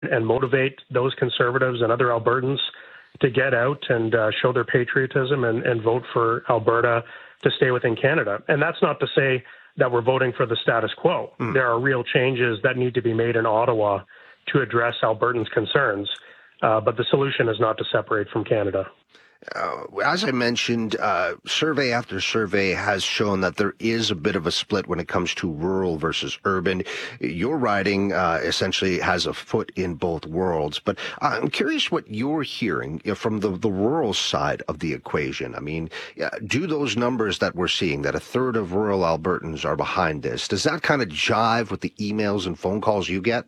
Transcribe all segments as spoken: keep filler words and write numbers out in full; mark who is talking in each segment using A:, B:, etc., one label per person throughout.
A: and motivate those Conservatives and other Albertans to get out and uh, show their patriotism and, and vote for Alberta to stay within Canada. And that's not to say that we're voting for the status quo. Mm. There are real changes that need to be made in Ottawa to address Albertans' concerns, uh, but the solution is not to separate from Canada.
B: Uh, as I mentioned, uh, survey after survey has shown that there is a bit of a split when it comes to rural versus urban. Your riding uh, essentially has a foot in both worlds. But I'm curious what you're hearing you know, from the, the rural side of the equation. I mean, do those numbers that we're seeing, that a third of rural Albertans are behind this, does that kind of jive with the emails and phone calls you get?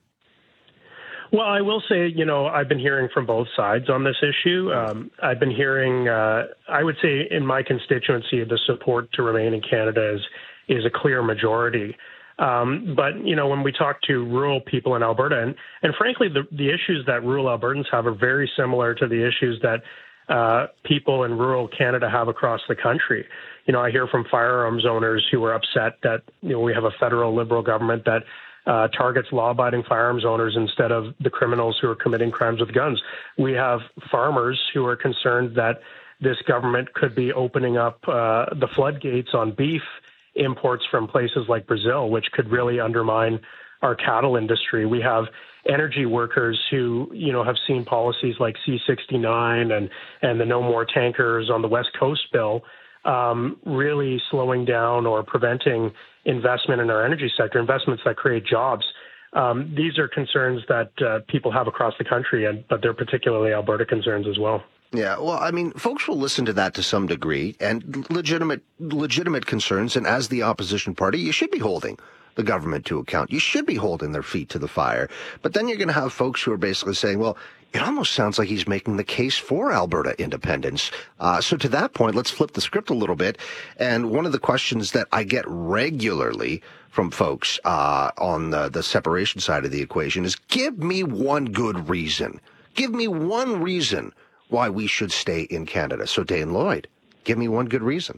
A: Well, I will say, you know, I've been hearing from both sides on this issue. Um, I've been hearing, uh, I would say in my constituency, the support to remain in Canada is, is a clear majority. Um, but, you know, when we talk to rural people in Alberta, and, and frankly, the, the issues that rural Albertans have are very similar to the issues that uh, people in rural Canada have across the country. You know, I hear from firearms owners who are upset that, you know, we have a federal Liberal government that Uh, targets law-abiding firearms owners instead of the criminals who are committing crimes with guns. We have farmers who are concerned that this government could be opening up uh, the floodgates on beef imports from places like Brazil, which could really undermine our cattle industry. We have energy workers who, you know, have seen policies like C sixty-nine and, and the No More Tankers on the West Coast bill um, really slowing down or preventing investment in our energy sector, investments that create jobs. Um, these are concerns that uh, people have across the country, and but they're particularly Alberta concerns as well.
B: Yeah, well, I mean, folks will listen to that to some degree, and legitimate legitimate concerns, and as the opposition party, you should be holding the government to account. You should be holding their feet to the fire. But then you're going to have folks who are basically saying, well, it almost sounds like he's making the case for Alberta independence. Uh, so to that point, let's flip the script a little bit. And one of the questions that I get regularly from folks uh, on the, the separation side of the equation is, give me one good reason. Give me one reason why we should stay in Canada. So Dane Lloyd, give me one good reason.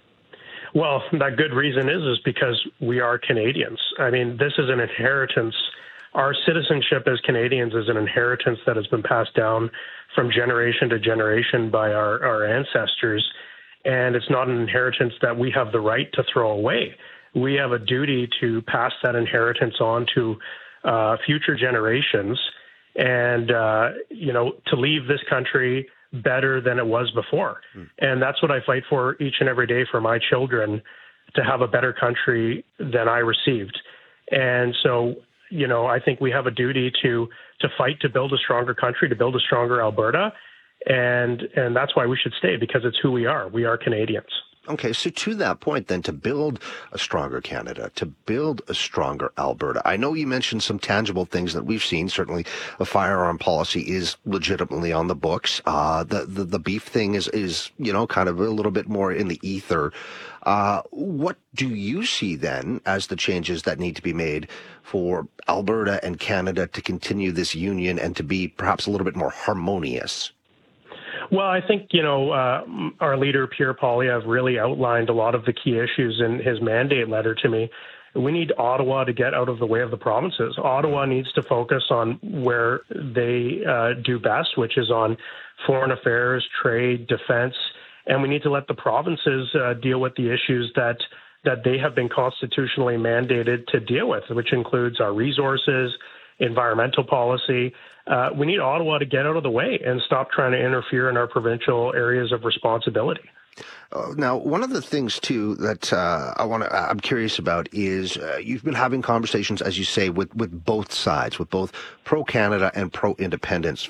A: Well, that good reason is, is because we are Canadians. I mean, this is an inheritance. Our citizenship as Canadians is an inheritance that has been passed down from generation to generation by our, our ancestors, and it's not an inheritance that we have the right to throw away. We have a duty to pass that inheritance on to uh, future generations and, uh, you know, to leave this country better than it was before. Mm. And that's what I fight for each and every day for my children, to have a better country than I received. And so, you know, I think we have a duty to to fight to build a stronger country, to build a stronger Alberta. And and that's why we should stay, because it's who we are. We are Canadians.
B: Okay, so to that point then, to build a stronger Canada, to build a stronger Alberta, I know you mentioned some tangible things that we've seen. Certainly a firearm policy is legitimately on the books. Uh, the, the, the beef thing is, is, you know, kind of a little bit more in the ether. Uh, what do you see then as the changes that need to be made for Alberta and Canada to continue this union and to be perhaps a little bit more harmonious?
A: Well, I think, you know, uh, our leader, Pierre Poilievre, really outlined a lot of the key issues in his mandate letter to me. We need Ottawa to get out of the way of the provinces. Ottawa needs to focus on where they uh, do best, which is on foreign affairs, trade, defense, and we need to let the provinces uh, deal with the issues that that they have been constitutionally mandated to deal with, which includes our resources, environmental policy. Uh, we need Ottawa to get out of the way and stop trying to interfere in our provincial areas of responsibility.
B: Uh, now, one of the things, too, that uh, I want to, I'm curious about is uh, you've been having conversations, as you say, with, with both sides, with both pro-Canada and pro-independence